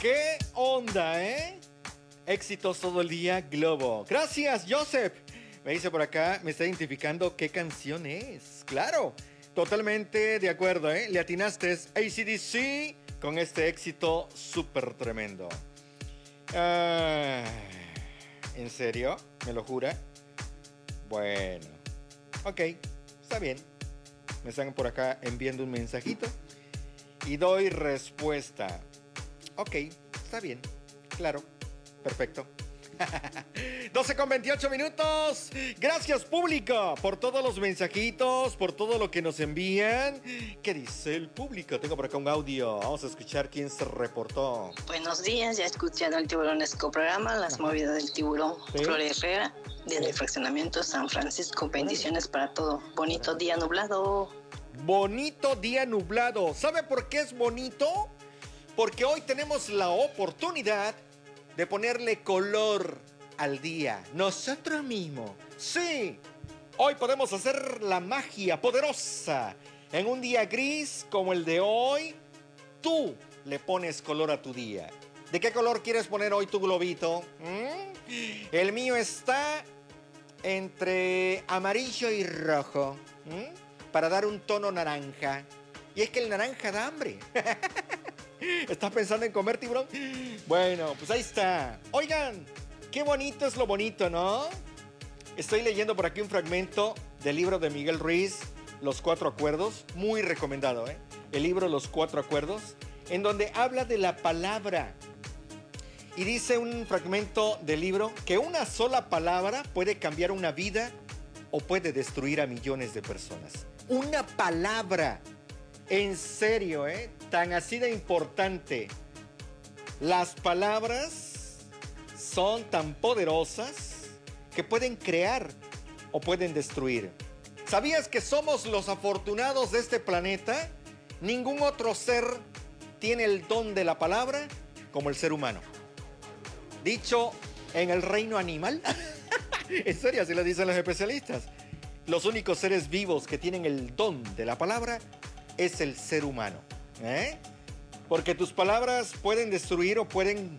¿Qué onda, Éxitos todo el día, Globo. Gracias, Joseph. Me dice por acá, me está identificando qué canción es. Claro, totalmente de acuerdo, Le atinaste, AC/DC con este éxito súper tremendo. ¿En serio? ¿Me lo jura? Bueno, ok, está bien. Me están por acá enviando un mensajito y doy respuesta. Ok, está bien, claro, perfecto. 12:28. Gracias, público, por todos los mensajitos, por todo lo que nos envían. ¿Qué dice el público? Tengo por acá un audio. Vamos a escuchar quién se reportó. Buenos días, ya escuchando el Tiburonesco programa, las movidas del tiburón. ¿Sí? Flor Herrera, desde el fraccionamiento San Francisco. Bendiciones para todo. Bonito día nublado. Bonito día nublado. ¿Sabe por qué es bonito? Porque hoy tenemos la oportunidad de ponerle color al día. Nosotros mismos. Sí. Hoy podemos hacer la magia poderosa. En un día gris como el de hoy, tú le pones color a tu día. ¿De qué color quieres poner hoy tu globito? El mío está entre amarillo y rojo. Para dar un tono naranja. Y es que el naranja da hambre. ¿Estás pensando en comer, tiburón? Bueno, pues ahí está. Oigan, qué bonito es lo bonito, ¿no? Estoy leyendo por aquí un fragmento del libro de Miguel Ruiz, Los Cuatro Acuerdos. Muy recomendado, El libro Los Cuatro Acuerdos, en donde habla de la palabra. Y dice un fragmento del libro que una sola palabra puede cambiar una vida o puede destruir a millones de personas. Una palabra. En serio, tan así de importante. Las palabras son tan poderosas que pueden crear o pueden destruir. ¿Sabías que somos los afortunados de este planeta? Ningún otro ser tiene el don de la palabra como el ser humano. Dicho en el reino animal. En serio, así lo dicen los especialistas. Los únicos seres vivos que tienen el don de la palabra es el ser humano, Porque tus palabras pueden destruir o pueden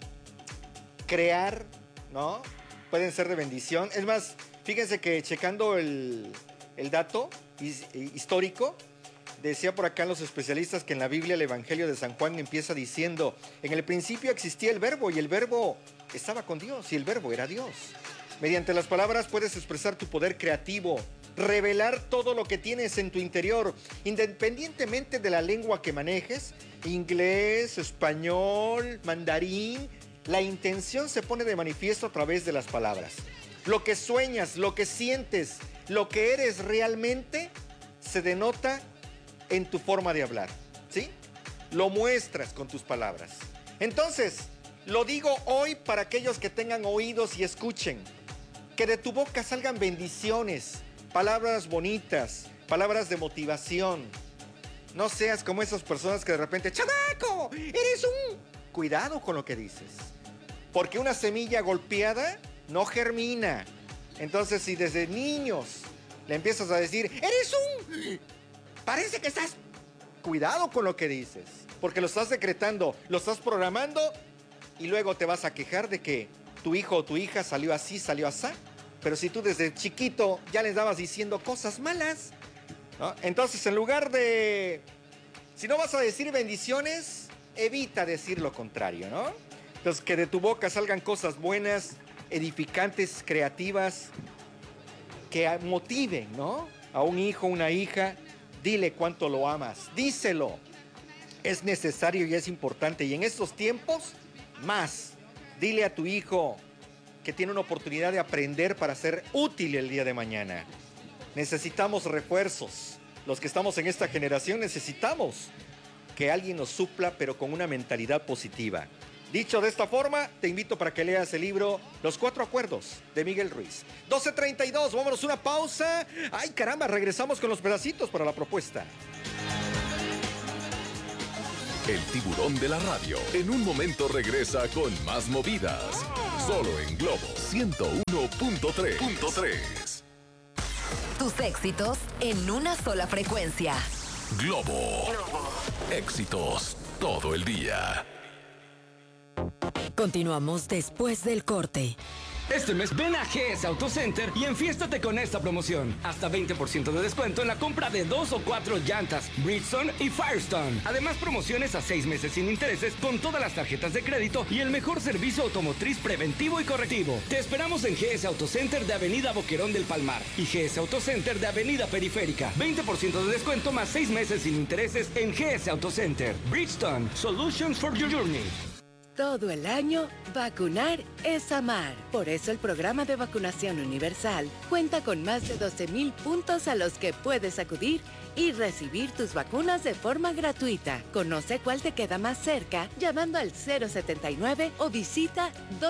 crear, ¿no? Pueden ser de bendición. Es más, fíjense que checando el dato histórico, decía por acá los especialistas que en la Biblia el Evangelio de San Juan empieza diciendo: en el principio existía el verbo y el verbo estaba con Dios y el verbo era Dios. Mediante las palabras puedes expresar tu poder creativo, revelar todo lo que tienes en tu interior, independientemente de la lengua que manejes, inglés, español, mandarín. La intención se pone de manifiesto a través de las palabras. Lo que sueñas, lo que sientes, lo que eres realmente, se denota en tu forma de hablar, ¿sí? Lo muestras con tus palabras. Entonces, lo digo hoy para aquellos que tengan oídos y escuchen. Que de tu boca salgan bendiciones, palabras bonitas, palabras de motivación. No seas como esas personas que de repente: ¡chamaco! ¡Eres un...! Cuidado con lo que dices. Porque una semilla golpeada no germina. Entonces, si desde niños le empiezas a decir: ¡eres un...! Parece que estás... Cuidado con lo que dices. Porque lo estás decretando, lo estás programando y luego te vas a quejar de que tu hijo o tu hija salió así, salió así. Pero si tú desde chiquito ya les dabas diciendo cosas malas, ¿no? Entonces, en lugar de... Si no vas a decir bendiciones, evita decir lo contrario, ¿no? Entonces, que de tu boca salgan cosas buenas, edificantes, creativas, que motiven, ¿no? A un hijo, una hija. Dile cuánto lo amas. Díselo. Es necesario y es importante. Y en estos tiempos, más. Dile a tu hijo que tiene una oportunidad de aprender para ser útil el día de mañana. Necesitamos refuerzos. Los que estamos en esta generación necesitamos que alguien nos supla, pero con una mentalidad positiva. Dicho de esta forma, te invito para que leas el libro Los Cuatro Acuerdos de Miguel Ruiz. 12:32, vámonos una pausa. Ay, caramba, regresamos con los pedacitos para la propuesta. El tiburón de la radio en un momento regresa con más movidas. Solo en Globo 101.3. Tus éxitos en una sola frecuencia. Globo. Éxitos todo el día. Continuamos después del corte. Este mes ven a GS Auto Center y enfiéstate con esta promoción. Hasta 20% de descuento en la compra de 2 o 4 llantas, Bridgestone y Firestone. Además, promociones a 6 meses sin intereses con todas las tarjetas de crédito y el mejor servicio automotriz preventivo y correctivo. Te esperamos en GS Auto Center de Avenida Boquerón del Palmar y GS Auto Center de Avenida Periférica. 20% de descuento más 6 meses sin intereses en GS Auto Center. Bridgestone, Solutions for Your Journey. Todo el año, vacunar es amar. Por eso el programa de vacunación universal cuenta con más de 12,000 puntos a los que puedes acudir y recibir tus vacunas de forma gratuita. Conoce cuál te queda más cerca llamando al 079 o visita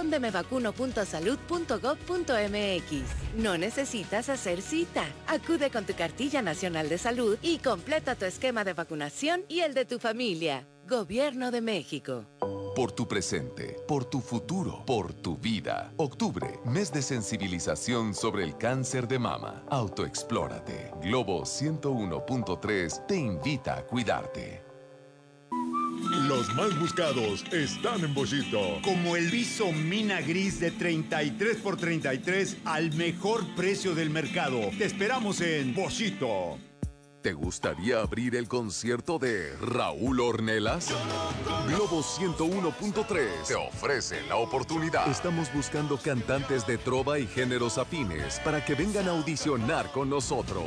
dondemevacuno.salud.gov.mx. No necesitas hacer cita. Acude con tu cartilla nacional de salud y completa tu esquema de vacunación y el de tu familia. Gobierno de México. Por tu presente, por tu futuro, por tu vida. Octubre, mes de sensibilización sobre el cáncer de mama. Autoexplórate. Globo 101.3 te invita a cuidarte. Los más buscados están en Boschito. Como el viso Mina Gris de 33 por 33 al mejor precio del mercado. Te esperamos en Boschito. ¿Te gustaría abrir el concierto de Raúl Ornelas? Globo 101.3 te ofrece la oportunidad. Estamos buscando cantantes de trova y géneros afines para que vengan a audicionar con nosotros.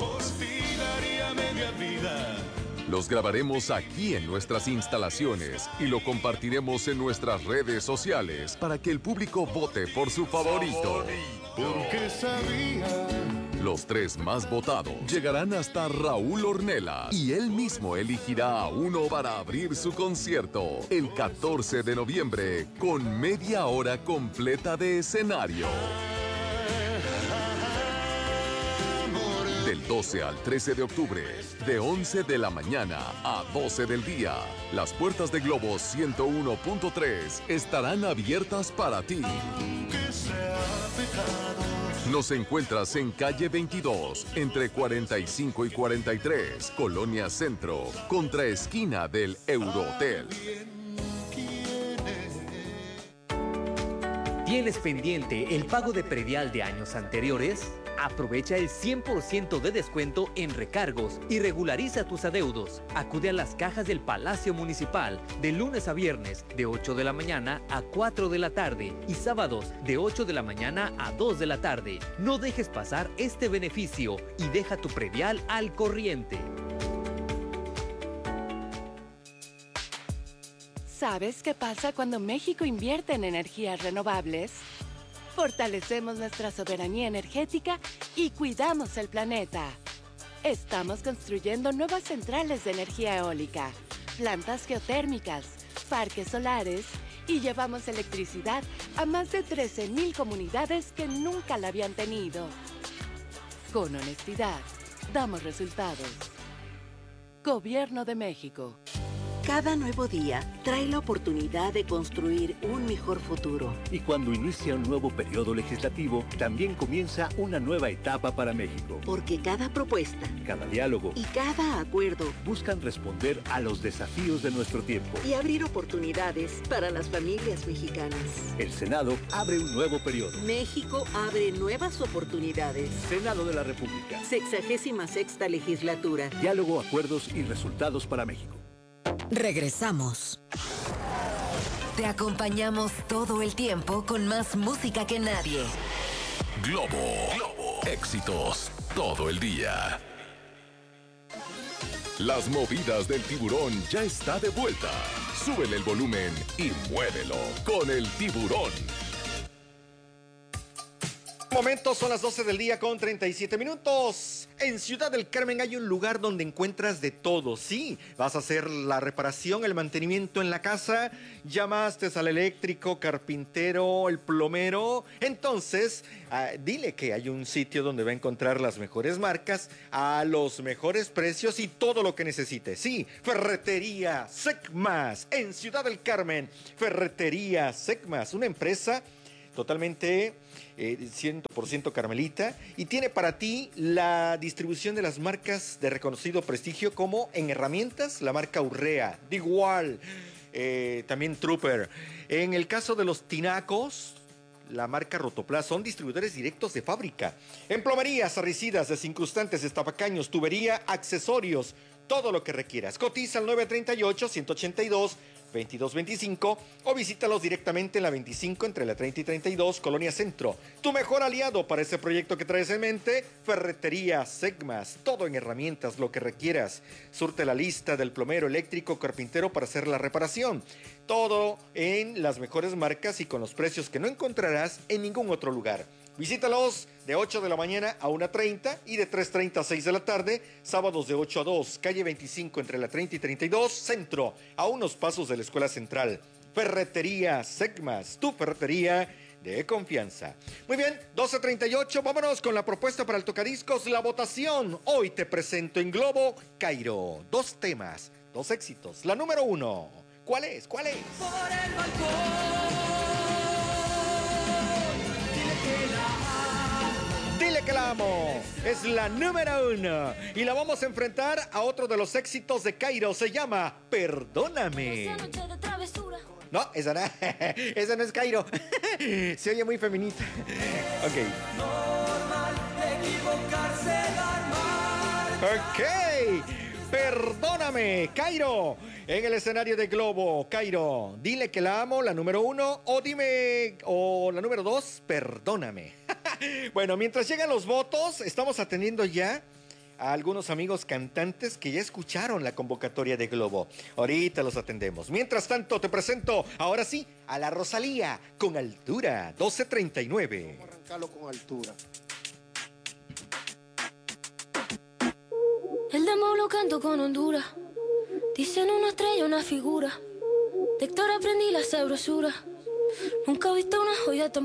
Los grabaremos aquí en nuestras instalaciones y lo compartiremos en nuestras redes sociales para que el público vote por su favorito. Porque sabía. Los 3 más votados llegarán hasta Raúl Ornelas y él mismo elegirá a uno para abrir su concierto el 14 de noviembre con media hora completa de escenario. Del 12 al 13 de octubre, de 11 de la mañana a 12 del día, las puertas de Globo 101.3 estarán abiertas para ti. Nos encuentras en calle 22, entre 45 y 43, Colonia Centro, contraesquina del Eurohotel. ¿Tienes pendiente el pago de predial de años anteriores? Aprovecha el 100% de descuento en recargos y regulariza tus adeudos. Acude a las cajas del Palacio Municipal de lunes a viernes de 8 de la mañana a 4 de la tarde y sábados de 8 de la mañana a 2 de la tarde. No dejes pasar este beneficio y deja tu predial al corriente. ¿Sabes qué pasa cuando México invierte en energías renovables? Fortalecemos nuestra soberanía energética y cuidamos el planeta. Estamos construyendo nuevas centrales de energía eólica, plantas geotérmicas, parques solares y llevamos electricidad a más de 13,000 comunidades que nunca la habían tenido. Con honestidad, damos resultados. Gobierno de México. Cada nuevo día trae la oportunidad de construir un mejor futuro. Y cuando inicia un nuevo periodo legislativo, también comienza una nueva etapa para México. Porque cada propuesta, cada diálogo y cada acuerdo buscan responder a los desafíos de nuestro tiempo y abrir oportunidades para las familias mexicanas. El Senado abre un nuevo periodo. México abre nuevas oportunidades. Senado de la República. 66ª legislatura. Diálogo, acuerdos y resultados para México. Regresamos. Te acompañamos todo el tiempo con más música que nadie. Globo. Éxitos todo el día. Las movidas del tiburón ya está de vuelta. Súbele el volumen y muévelo con el tiburón. Momento, son las 12 del día con 37 minutos. En Ciudad del Carmen hay un lugar donde encuentras de todo. Sí, vas a hacer la reparación, el mantenimiento en la casa, llamaste al eléctrico, carpintero, el plomero. Entonces, dile que hay un sitio donde va a encontrar las mejores marcas a los mejores precios y todo lo que necesite. Sí, Ferretería Secmas en Ciudad del Carmen. Ferretería Secmas, una empresa totalmente 100% carmelita y tiene para ti la distribución de las marcas de reconocido prestigio como en herramientas, la marca Urrea, Digual, también Trooper. En el caso de los tinacos, la marca Rotoplas son distribuidores directos de fábrica. En plomerías, arricidas, desincrustantes, estapacaños, tubería, accesorios, todo lo que requieras. Cotiza al 938-182-2225 o visítalos directamente en la 25 entre la 30 y 32, Colonia Centro. Tu mejor aliado para ese proyecto que traes en mente, Ferretería Segmas, todo en herramientas, lo que requieras. Surte la lista del plomero, eléctrico, carpintero para hacer la reparación. Todo en las mejores marcas y con los precios que no encontrarás en ningún otro lugar. Visítalos de 8 de la mañana a 1:30 y de 3:30 a 6 de la tarde, sábados de 8 a 2, calle 25 entre la 30 y 32, Centro, a unos pasos de la Escuela Central. Ferretería Segmas, tu ferretería de confianza. Muy bien, 12:38, vámonos con la propuesta para el tocadiscos, la votación. Hoy te presento en Globo Cairo 2 temas, 2 éxitos. La número 1, ¿cuál es? ¿Cuál es? Por el balcón. Dile que la amo. Es la número 1. Y la vamos a enfrentar a otro de los éxitos de Cairo. Se llama Perdóname. No, esa no, esa no es Cairo. Se oye muy feminista. Ok. Normal, equivocarse, normal. Ok. Perdóname, Cairo. En el escenario de Globo, Cairo, dile que la amo, la número 1, o dime, o la número 2, perdóname. Bueno, mientras llegan los votos, estamos atendiendo ya a algunos amigos cantantes que ya escucharon la convocatoria de Globo. Ahorita los atendemos. Mientras tanto, te presento, ahora sí, a la Rosalía, con altura, 12:39. Vamos a arrancarlo con altura. El demo lo canto con Honduras. Dicen una estrella, una figura. De Héctor aprendí la sabrosura. Nunca he visto una joya tan